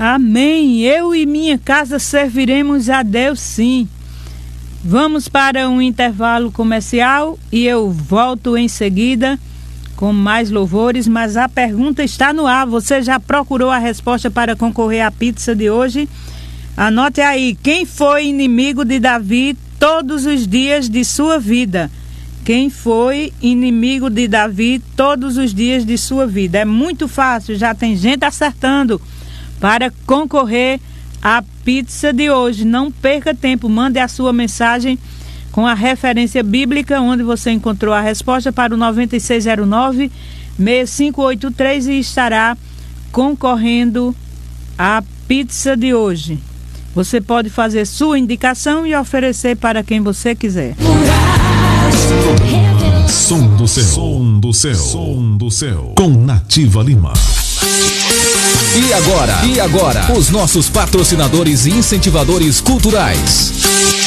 Amém. Eu e minha casa serviremos a Deus, sim. Vamos para um intervalo comercial e eu volto em seguida com mais louvores, mas a pergunta está no ar. Você já procurou a resposta para concorrer à pizza de hoje? Anote aí: quem foi inimigo de Davi todos os dias de sua vida? Quem foi inimigo de Davi todos os dias de sua vida? É muito fácil, já tem gente acertando. Para concorrer à pizza de hoje, não perca tempo, mande a sua mensagem com a referência bíblica onde você encontrou a resposta para o 9609-6583 e estará concorrendo à pizza de hoje. Você pode fazer sua indicação e oferecer para quem você quiser. Som do céu, som do céu, som do céu, com Nativa Lima. E agora, os nossos patrocinadores e incentivadores culturais.